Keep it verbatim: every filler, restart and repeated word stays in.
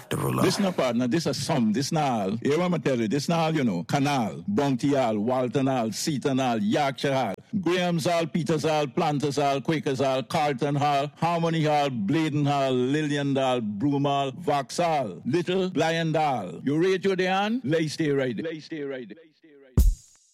the ruler. This no partner, this a sum, this na all. Here what I tell you, this na all, you know. Canal, Bounty Hall, Walton Hall, Seaton Hall, Yorkshire Hall, Graham's Hall, Peters Hall, Planters Hall, Quakers Hall, Carlton Hall, Harmony Hall, Bladen Hall, Lillian Hall, Broom Hall, Vauxhall, Little Blind Hall. You rate your day on? Lay stay right. Lay stay right.